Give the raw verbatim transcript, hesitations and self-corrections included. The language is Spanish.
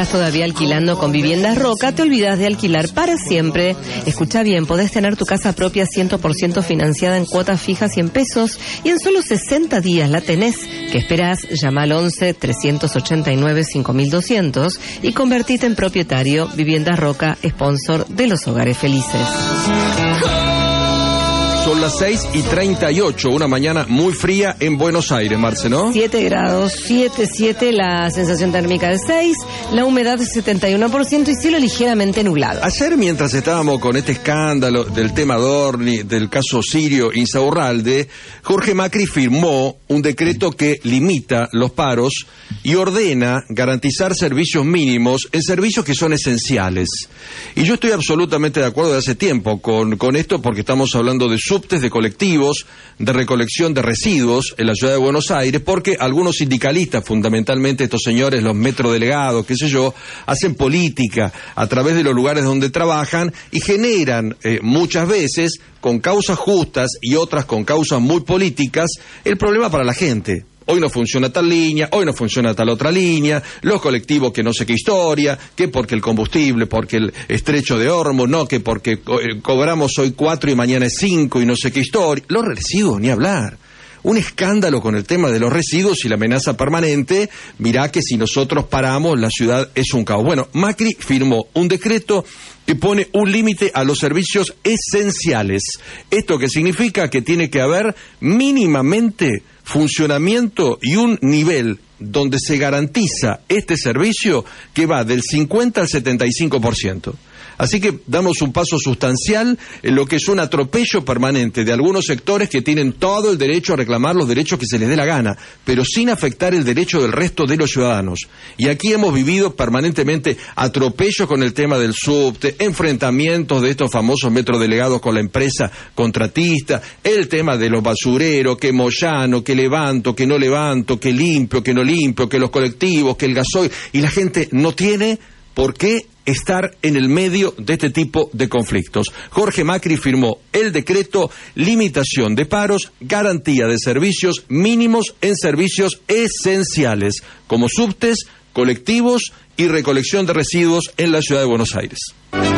estás todavía alquilando con Viviendas Roca, te olvidas de alquilar para siempre. Escucha bien, podés tener tu casa propia cien por ciento financiada en cuotas fijas cien pesos y en solo sesenta días la tenés. ¿Qué esperás? Llama al once, trescientos ochenta y nueve, cinco mil doscientos y convertite en propietario. Viviendas Roca, sponsor de los hogares felices. Son las seis y treinta y ocho, una mañana muy fría en Buenos Aires, Marce, ¿no? siete grados, siete, siete, la sensación térmica de seis, la humedad de setenta y uno por ciento y cielo ligeramente nublado. Ayer, mientras estábamos con este escándalo del tema Dorni, del caso Sirio Insaurralde, Jorge Macri firmó un decreto que limita los paros y ordena garantizar servicios mínimos en servicios que son esenciales. Y yo estoy absolutamente de acuerdo de hace tiempo con, con esto, porque estamos hablando de subtes, de colectivos, de recolección de residuos en la ciudad de Buenos Aires, porque algunos sindicalistas, fundamentalmente estos señores, los metrodelegados, qué sé yo, hacen política a través de los lugares donde trabajan y generan eh, muchas veces, con causas justas y otras con causas muy políticas, el problema para la gente. Hoy no funciona tal línea, hoy no funciona tal otra línea, los colectivos que no sé qué historia, que porque el combustible, porque el estrecho de Hormuz, no, que porque co- eh, cobramos hoy cuatro y mañana es cinco y no sé qué historia. Los residuos, ni hablar. Un escándalo con el tema de los residuos y la amenaza permanente. Mirá que si nosotros paramos, la ciudad es un caos. Bueno, Macri firmó un decreto que pone un límite a los servicios esenciales. ¿Esto qué significa? Que tiene que haber mínimamente funcionamiento y un nivel donde se garantiza este servicio que va del cincuenta al setenta y cinco por ciento. Así que damos un paso sustancial en lo que es un atropello permanente de algunos sectores que tienen todo el derecho a reclamar los derechos que se les dé la gana, pero sin afectar el derecho del resto de los ciudadanos. Y aquí hemos vivido permanentemente atropellos con el tema del subte, enfrentamientos de estos famosos metrodelegados con la empresa contratista, el tema de los basureros, que Moyano, que levanto, que no levanto, que limpio, que no limpio, que los colectivos, que el gasoil, y la gente no tiene por qué estar en el medio de este tipo de conflictos. Jorge Macri firmó el decreto limitación de paros, garantía de servicios mínimos en servicios esenciales, como subtes, colectivos y recolección de residuos en la ciudad de Buenos Aires.